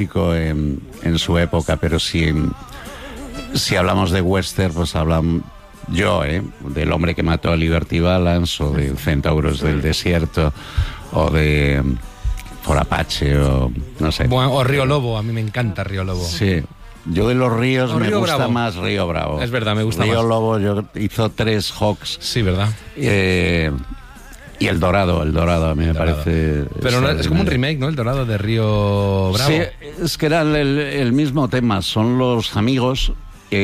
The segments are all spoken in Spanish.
en su época, pero si hablamos de western, pues hablamos del hombre que mató a Liberty Balance, o de Centauros del Desierto, o de Por Apache, o no sé. Bueno, o Río Lobo, a mí me encanta Río Lobo. Sí. Yo de los ríos me Río gusta Bravo. más Río Bravo. Es verdad, me gusta Río más. Lobo hizo 3 Hawks. Sí, ¿verdad? Y El Dorado a mí me parece... Pero no, es como un remake, ¿no? El Dorado de Río Bravo. Sí, es que era el mismo tema. Son los amigos,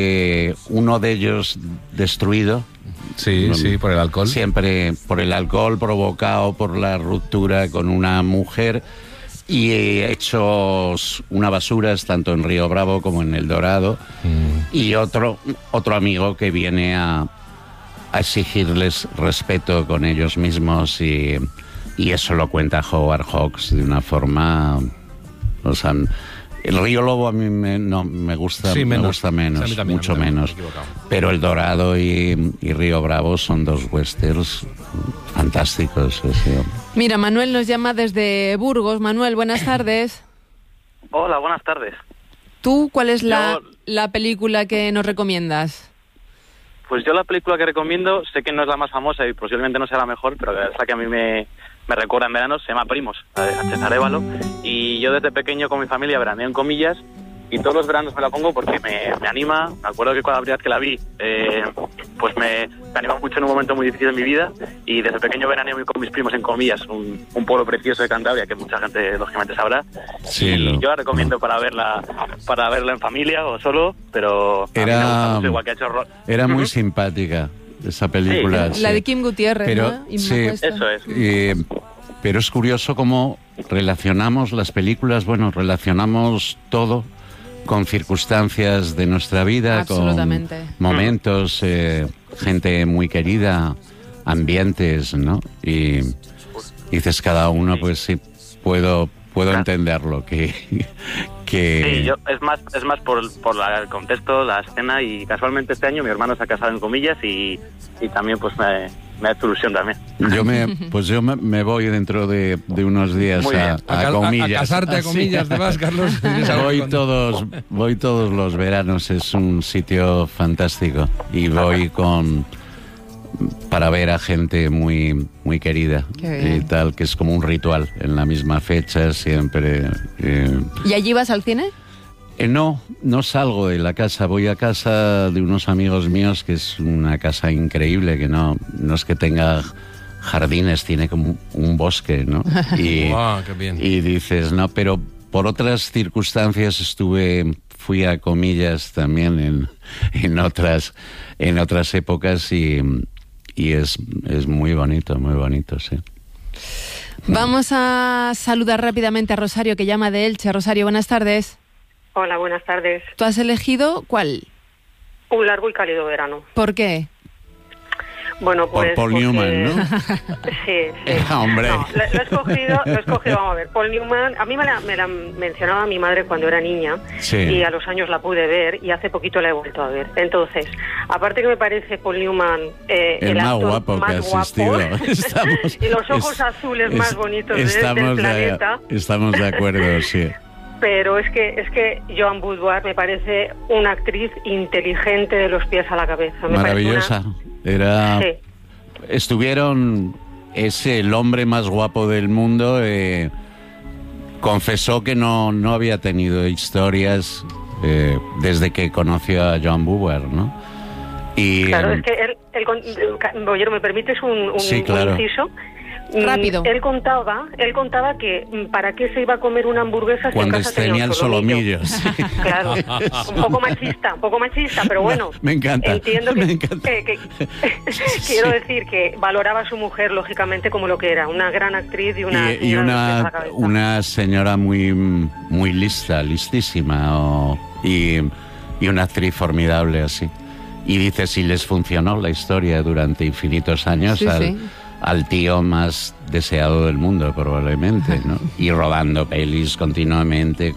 uno de ellos destruido. Sí, por el alcohol. Siempre por el alcohol provocado por la ruptura con una mujer, y hechos una basura tanto en Río Bravo como en El Dorado. Y otro amigo que viene a exigirles respeto con ellos mismos, y eso lo cuenta Howard Hawks de una forma... O sea, el Río Lobo a mí me gusta, sí, me gusta menos, sí, también, mucho menos. Pero El Dorado y Río Bravo son 2 westerns fantásticos. Sí. Mira, Manuel nos llama desde Burgos. Manuel, buenas tardes. Hola, buenas tardes. ¿Tú cuál es la película que nos recomiendas? Pues yo la película que recomiendo, sé que no es la más famosa y posiblemente no sea la mejor, pero la que a mí me recuerda en verano, se llama Primos, la de Sánchez Arévalo. Y yo desde pequeño con mi familia veraneo en Comillas, y todos los veranos me la pongo porque me anima. Me acuerdo que cuando la primera vez que la vi, pues me anima mucho en un momento muy difícil de mi vida, y desde pequeño veraneo con mis primos en Comillas, un pueblo precioso de Cantabria que mucha gente lógicamente sabrá. Sí, y yo la recomiendo para verla en familia o solo, pero a mí me gusta mucho, igual que ha hecho era muy simpática esa película. Sí. La de Kim Gutiérrez, pero, ¿no? Sí, eso es. Pero es curioso cómo relacionamos las películas, relacionamos todo con circunstancias de nuestra vida, con momentos, gente muy querida, ambientes, ¿no? Y dices cada uno, sí. Pues sí, puedo entenderlo, que... Sí, es más por el contexto, la escena, y casualmente este año mi hermano se ha casado en Comillas y también pues me ha hecho ilusión también. Yo me voy dentro de unos días a Comillas. A casarte a Comillas, ¿te vas, Carlos? Voy todos los veranos, es un sitio fantástico, y voy para ver a gente muy, muy querida y tal, que es como un ritual en la misma fecha siempre. ¿Y allí vas al cine? No salgo de la casa, voy a casa de unos amigos míos, que es una casa increíble, que no es que tenga jardines, tiene como un bosque, ¿no? Y, qué bien. Y dices, no, pero por otras circunstancias fui a Comillas también en otras épocas, y es muy bonito, sí. Vamos a saludar rápidamente a Rosario, que llama de Elche. Rosario, buenas tardes. Hola, buenas tardes. ¿Tú has elegido cuál? Un largo y cálido verano. ¿Por qué? Bueno, pues... Por Paul Newman, ¿no? Sí. Hombre. No, lo he escogido, vamos a ver. Paul Newman, a mí me la mencionaba mi madre cuando era niña, sí. Y a los años la pude ver, y hace poquito la he vuelto a ver. Entonces, aparte que me parece Paul Newman el más guapo que ha existido. Y los ojos azules más bonitos del planeta. Estamos de acuerdo, sí. Pero es que Joan Boudoir me parece una actriz inteligente de los pies a la cabeza. Maravillosa. Sí. Estuvieron... el hombre más guapo del mundo confesó que no había tenido historias desde que conoció a Joan Boudoir, ¿no? Y, claro, es que Bollero, ¿me permites un inciso? Rápido. Él contaba que para qué se iba a comer una hamburguesa cuando si en casa tenía el solomillo. Sí. Claro, un poco machista, pero bueno. Me encanta. Entiendo que Sí. quiero decir que valoraba a su mujer, lógicamente, como lo que era, una gran actriz y una señora muy, muy listísima, y una actriz formidable así. Y dice, si les funcionó la historia durante infinitos años, al tío más deseado del mundo, probablemente, ¿no? Y rodando pelis continuamente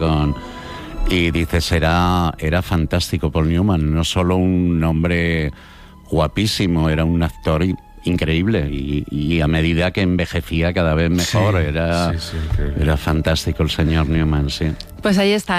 y dices, era fantástico Paul Newman, no solo un hombre guapísimo, era un actor increíble y a medida que envejecía cada vez mejor. Era fantástico el señor Newman, sí. Pues ahí está.